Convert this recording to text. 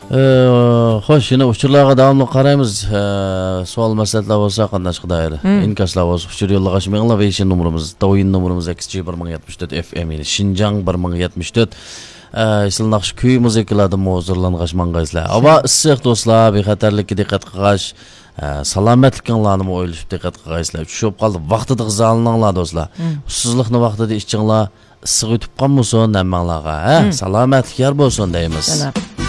Xo'sh, yana uchurlarga davomli qaraymiz. Savol maslahatlar bo'lsa, qatnashishga doir. Inkaslar bo'lsa, uchur yo'llag'ash minglar va ishin numarimiz, do'yin numarimiz XG1074 FM ile Şinjan 1074. Sizlar naqsh kuy muzikalardan hozirlangash mang'ayslar. Ava issiq do'stlar, bexatarlikka diqqat qilish, salomatlikinglarni o'ylashib diqqat qilgaysizlar. Tushib qoldi, vaqtida g'izallaninglar do'stlar. Ussizlikni vaqtida ichinglar issiq o'tib qolmasin, namanglarga, salomatlik yor bo'lsin deymiz.